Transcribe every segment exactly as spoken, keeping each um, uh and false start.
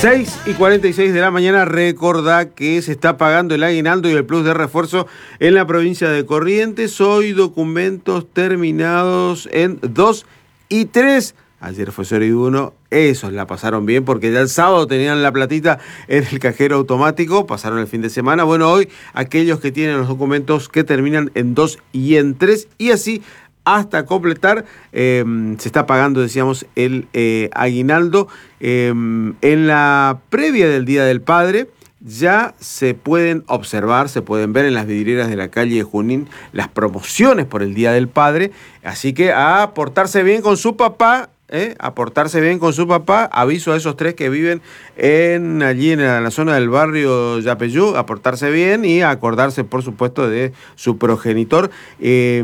seis y cuarenta y seis de la mañana, recordá que se está pagando el aguinaldo y el plus de refuerzo en la provincia de Corrientes. Hoy documentos terminados en dos y tres. Ayer fue cero y uno, esos la pasaron bien porque ya el sábado tenían la platita en el cajero automático, pasaron el fin de semana. Bueno, hoy aquellos que tienen los documentos que terminan en dos y en tres y así hasta completar, eh, se está pagando, decíamos, el eh, aguinaldo. Eh, en la previa del Día del Padre ya se pueden observar, se pueden ver en las vidrieras de la calle Junín las promociones por el Día del Padre. Así que a portarse bien con su papá, ¿eh? a portarse bien con su papá. Aviso a esos tres que viven en allí en la, en la zona del barrio Yapeyú, a portarse bien y a acordarse, por supuesto, de su progenitor. Eh,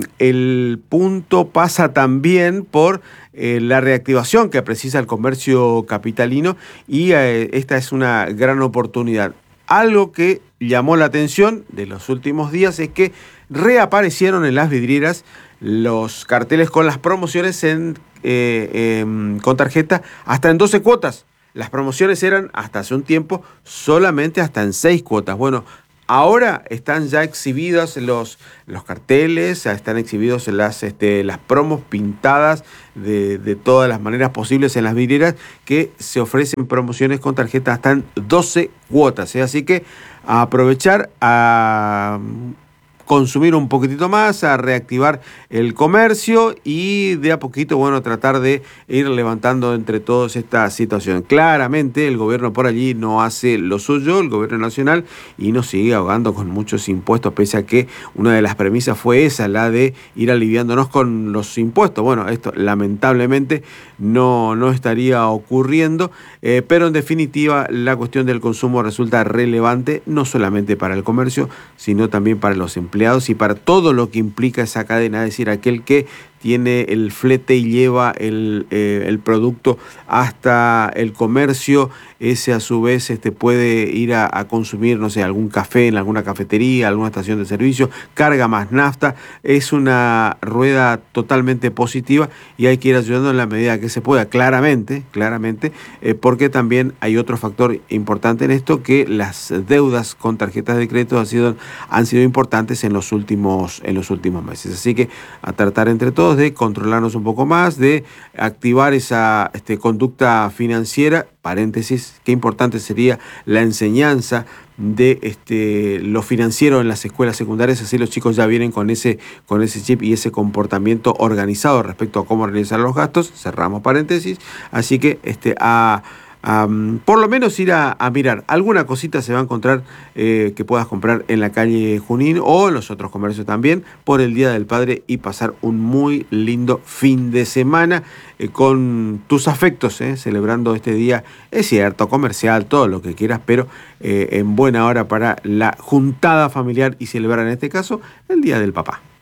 el punto pasa también por eh, la reactivación que precisa el comercio capitalino y eh, esta es una gran oportunidad. Algo que llamó la atención de los últimos días es que reaparecieron en las vidrieras los carteles con las promociones en, eh, eh, con tarjeta hasta en doce cuotas. Las promociones eran hasta hace un tiempo solamente hasta en seis cuotas. Bueno, ahora están ya exhibidas los, los carteles, están exhibidos las, este, las promos pintadas de, de todas las maneras posibles en las vidrieras que se ofrecen promociones con tarjeta hasta en doce cuotas. ¿eh? Así que a aprovechar a consumir un poquitito más, a reactivar el comercio y de a poquito, bueno, tratar de ir levantando entre todos esta situación. Claramente el gobierno por allí no hace lo suyo, el gobierno nacional, y nos sigue ahogando con muchos impuestos, pese a que una de las premisas fue esa, la de ir aliviándonos con los impuestos. Bueno, esto lamentablemente no, no estaría ocurriendo, eh, pero en definitiva la cuestión del consumo resulta relevante, no solamente para el comercio, sino también para los empleados y para todo lo que implica esa cadena, es decir, aquel que tiene el flete y lleva el, eh, el producto hasta el comercio, ese a su vez este, puede ir a, a consumir, no sé, algún café en alguna cafetería, alguna estación de servicio, carga más nafta. Es una rueda totalmente positiva y hay que ir ayudando en la medida que se pueda, claramente, claramente, eh, porque también hay otro factor importante en esto, que las deudas con tarjetas de crédito han sido, han sido importantes en los últimos, en los últimos meses. Así que a tratar entre todos de controlarnos un poco más, de activar esa este, conducta financiera. Paréntesis, qué importante sería la enseñanza de este, lo financiero en las escuelas secundarias, así los chicos ya vienen con ese, con ese chip y ese comportamiento organizado respecto a cómo realizar los gastos. Cerramos paréntesis, así que este, a... Um, por lo menos ir a, a mirar. Alguna cosita se va a encontrar eh, que puedas comprar en la calle Junín o en los otros comercios también por el Día del Padre y pasar un muy lindo fin de semana eh, con tus afectos, eh, celebrando este día, es cierto, comercial, todo lo que quieras, pero eh, en buena hora para la juntada familiar y celebrar en este caso el Día del Papá.